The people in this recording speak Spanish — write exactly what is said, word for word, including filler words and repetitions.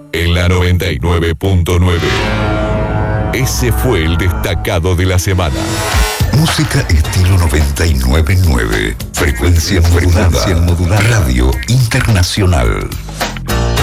en la noventa y nueve punto nueve. Ese fue el destacado de la semana. Música estilo noventa y nueve punto nueve. Frecuencia modulada. Radio Internacional.